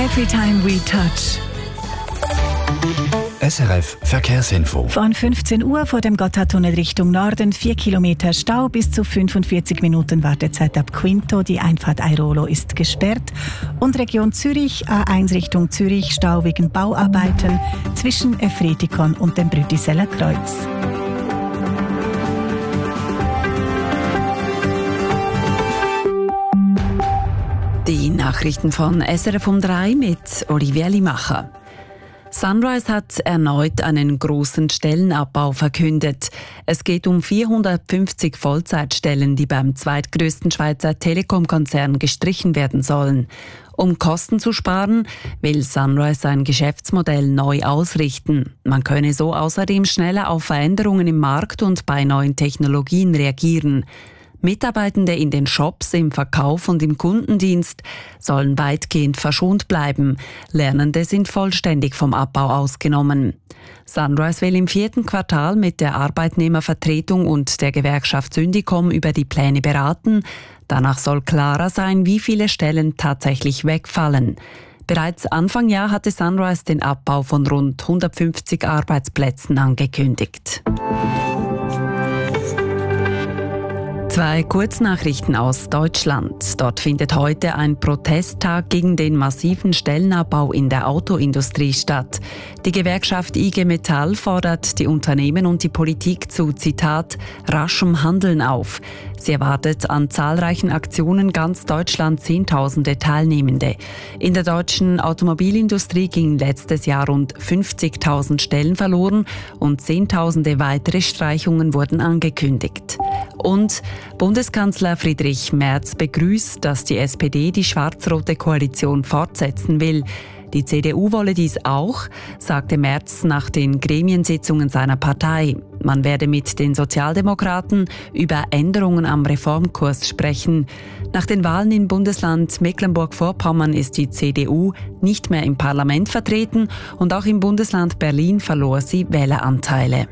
Every time we touch. SRF Verkehrsinfo. Von 15 Uhr vor dem Gotthardtunnel Richtung Norden 4 Kilometer Stau bis zu 45 Minuten Wartezeit ab Quinto. Die Einfahrt Airolo ist gesperrt. Und Region Zürich, A1 Richtung Zürich, Stau wegen Bauarbeiten zwischen Efretikon und dem Brütiseller Kreuz. Die Nachrichten von SRF um 3 mit Olivia Limacher. Sunrise hat erneut einen grossen Stellenabbau verkündet. Es geht um 450 Vollzeitstellen, die beim zweitgrößten Schweizer Telekom-Konzern gestrichen werden sollen. Um Kosten zu sparen, will Sunrise sein Geschäftsmodell neu ausrichten. Man könne so außerdem schneller auf Veränderungen im Markt und bei neuen Technologien reagieren. Mitarbeitende in den Shops, im Verkauf und im Kundendienst sollen weitgehend verschont bleiben. Lernende sind vollständig vom Abbau ausgenommen. Sunrise will im 4. Quartal mit der Arbeitnehmervertretung und der Gewerkschaft Syndicom über die Pläne beraten. Danach soll klarer sein, wie viele Stellen tatsächlich wegfallen. Bereits Anfang Jahr hatte Sunrise den Abbau von rund 150 Arbeitsplätzen angekündigt. 2 Kurznachrichten aus Deutschland. Dort findet heute ein Protesttag gegen den massiven Stellenabbau in der Autoindustrie statt. Die Gewerkschaft IG Metall fordert die Unternehmen und die Politik zu, Zitat, raschem Handeln auf. Sie erwartet an zahlreichen Aktionen ganz Deutschland Zehntausende Teilnehmende. In der deutschen Automobilindustrie gingen letztes Jahr rund 50.000 Stellen verloren und Zehntausende weitere Streichungen wurden angekündigt. Und Bundeskanzler Friedrich Merz begrüßt, dass die SPD die schwarz-rote Koalition fortsetzen will. Die CDU wolle dies auch, sagte Merz nach den Gremiensitzungen seiner Partei. Man werde mit den Sozialdemokraten über Änderungen am Reformkurs sprechen. Nach den Wahlen im Bundesland Mecklenburg-Vorpommern ist die CDU nicht mehr im Parlament vertreten und auch im Bundesland Berlin verlor sie Wähleranteile.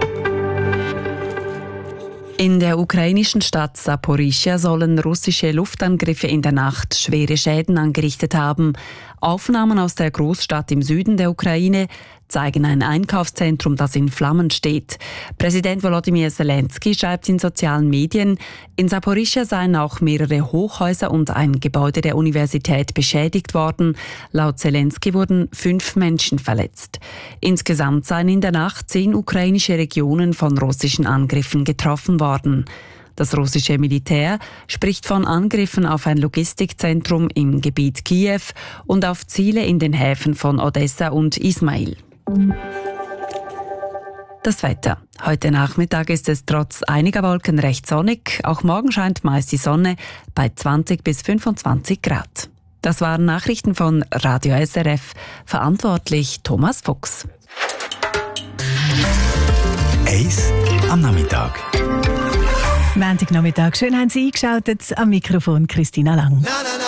In der ukrainischen Stadt Saporischschja sollen russische Luftangriffe in der Nacht schwere Schäden angerichtet haben. Aufnahmen aus der Großstadt im Süden der Ukraine zeigen ein Einkaufszentrum, das in Flammen steht. Präsident Volodymyr Zelensky schreibt in sozialen Medien, in Saporischschja seien auch mehrere Hochhäuser und ein Gebäude der Universität beschädigt worden. Laut Zelensky wurden 5 Menschen verletzt. Insgesamt seien in der Nacht 10 ukrainische Regionen von russischen Angriffen getroffen worden. Das russische Militär spricht von Angriffen auf ein Logistikzentrum im Gebiet Kiew und auf Ziele in den Häfen von Odessa und Ismail. Das Wetter. Heute Nachmittag ist es trotz einiger Wolken recht sonnig. Auch morgen scheint meist die Sonne bei 20 bis 25 Grad. Das waren Nachrichten von Radio SRF. Verantwortlich Thomas Fuchs. Eis am Nachmittag. Montagnachmittag. Schön haben Sie eingeschaltet. Am Mikrofon Christina Lang.